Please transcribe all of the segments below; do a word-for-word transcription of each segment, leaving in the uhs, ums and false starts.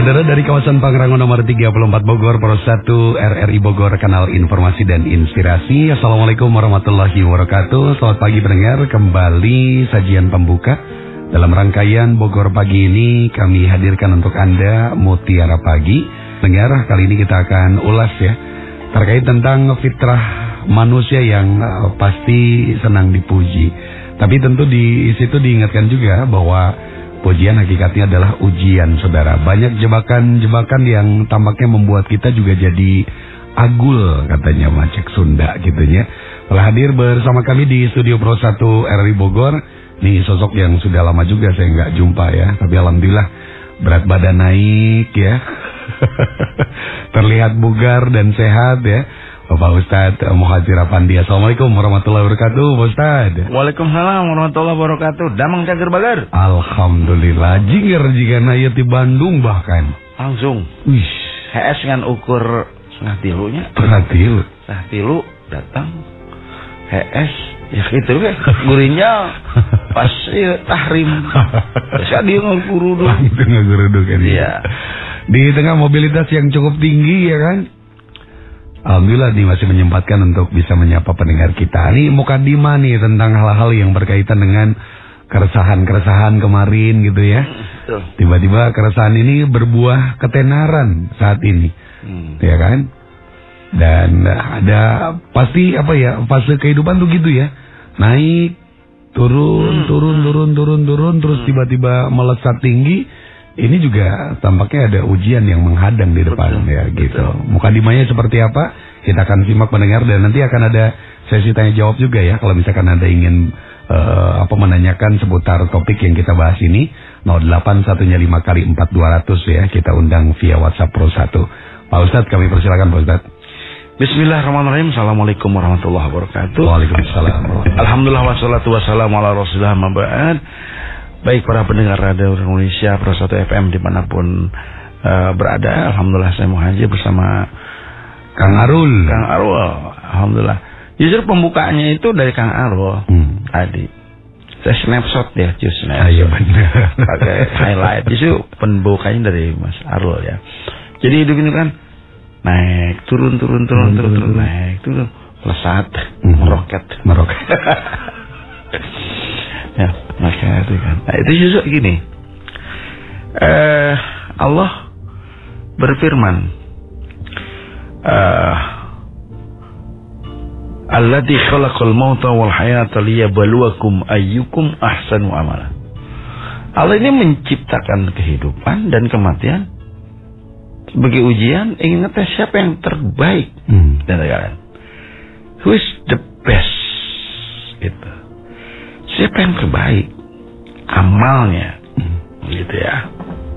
Saudara dari kawasan Pangrango nomor tiga puluh empat Bogor, Pro satu R R I Bogor, kanal informasi dan inspirasi. Assalamualaikum warahmatullahi wabarakatuh. Selamat pagi pendengar, kembali sajian pembuka dalam rangkaian Bogor Pagi ini kami hadirkan untuk Anda Mutiara Pagi. Pendengar, kali ini kita akan ulas ya terkait tentang fitrah manusia yang uh, pasti senang dipuji. Tapi tentu di situ diingatkan juga bahwa pujian hakikatnya adalah ujian, saudara. Banyak jebakan-jebakan yang tampaknya membuat kita juga jadi agul, katanya Macek Sunda gitu ya. Telah hadir bersama kami di studio Pro satu R R I Bogor. Nih sosok yang sudah lama juga saya nggak jumpa ya. Tapi alhamdulillah berat badan naik ya. Terlihat bugar dan sehat ya. Bapak Ustadz Muhajir Afandi. Assalamualaikum warahmatullahi wabarakatuh, Pak Ustadz. Waalaikumsalam warahmatullahi wabarakatuh. Damang cager bagar. Alhamdulillah. Jinger jika naya di Bandung bahkan. Langsung. Wih. H S dengan ukur setengah tilunya. Setengah tilu. Setengah tilu datang. H S. Ya gitu kan. Gurinya pas ya, tahrim. Terus dia ngeguruduk. Itu ngeguruduk kan. Iya. Di tengah mobilitas yang cukup tinggi ya kan. Alhamdulillah nih masih menyempatkan untuk bisa menyapa pendengar kita. Ini mukadimah nih tentang hal-hal yang berkaitan dengan keresahan-keresahan kemarin gitu ya. Tiba-tiba keresahan ini berbuah ketenaran saat ini. Hmm. Ya kan? Dan ada pasti apa ya, fase kehidupan tuh gitu ya. Naik, turun, hmm. turun, turun, turun, turun, terus tiba-tiba melesat tinggi. Ini juga tampaknya ada ujian yang menghadang di depan, betul, ya gitu. Mukadimahnya seperti apa? Kita akan simak pendengar dan nanti akan ada sesi tanya jawab juga ya. Kalau misalkan Anda ingin uh, apa menanyakan seputar topik yang kita bahas ini, nol delapan satu lima kali empat dua ratus ya. Kita undang via WhatsApp Pro satu. Pak Ustadz, kami persilakan Pak Ustadz. Bismillahirrahmanirrahim. Assalamualaikum warahmatullahi wabarakatuh. Waalaikumsalam. Alhamdulillah wassalatu wassalamu ala rasulillah maba'ad. Baik para pendengar Radio Indonesia Pro satu F M dimanapun uh, berada, alhamdulillah saya Muhajir bersama Kang Arul. Kang Arul, alhamdulillah. Justru pembukaannya itu dari Kang Arul hmm. tadi. Saya snapshot ya, just snapshot. Ah, iya benar. Pakai highlight. Justru pembukanya dari Mas Arul ya. Jadi hidup ini kan naik, turun, turun, turun, turun, turun, naik, turun, lesat, hmm. meroket, meroket. Ya, maka itu kan. Nah, itu justru gini. Eh, Allah berfirman, eh, Alladzi khalaqal mauta wal hayata liyabluwakum ayyukum ahsanu amala. Allah ini menciptakan kehidupan dan kematian sebagai ujian, ingin ngetes siapa yang terbaik. Hmm. Dan kalian, who is the best? Gitu. Siapa yang terbaik amalnya, hmm. gitu ya.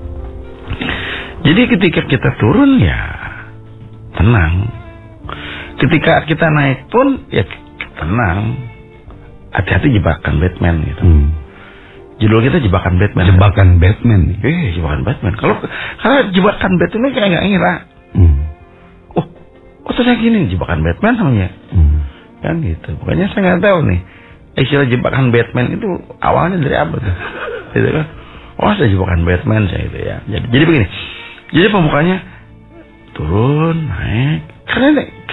Jadi ketika kita turun ya tenang. Ketika kita naik pun ya tenang. Hati-hati jebakan Batman gitu. Hmm. Judul kita jebakan Batman. Jebakan Batman. Eh, jebakan Batman. Kalau karena jebakan Batman kayak nggak ngira. Hmm. Oh, oh ternyata gini jebakan Batman namanya. Hmm. Kan gitu. Pokoknya saya nggak tahu nih. Istilah jebakan Batman itu awalnya dari apa tuh? Gitu kan? Oh, saya jebakan Batman saya itu ya. Jadi, jadi begini. Jadi pembukanya turun, naik. Karena